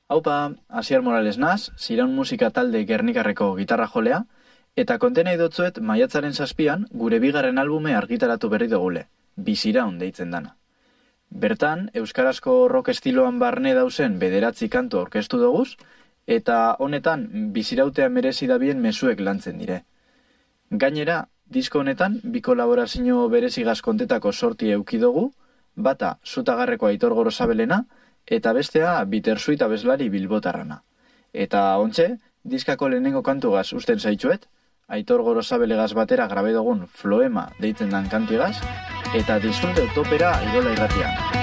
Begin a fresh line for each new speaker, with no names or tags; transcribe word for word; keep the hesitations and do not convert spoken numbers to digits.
Haupa, Asier Morales naz, Ziraun musika talde Gernikarreko gitarra jolea, eta konten nahi dotzuet maiatzaren zazpian gure bigarren albume argitaratu berri dugule, Biziraun deitzen dana. Bertan, euskarazko rock estiloan barne dauzen bederatzi kantu aurkeztu doguz, eta honetan bizirautea merezi dabien mezuek lantzen dire. Gainera, disko honetan bi kolaborazio berezigaz kontetako sorti euki dugu, bata Zutagarreko Aitor Gorosabelena, eta bestea Bittersuit abeslari bilbotarrana. Eta ontxe, diskako lehenengo kantugaz usten zaitxuet, Aitor Gorosabelegaz batera grabe dugun Floema deitzen dan kantigaz, eta disfrute topera Irola irratian.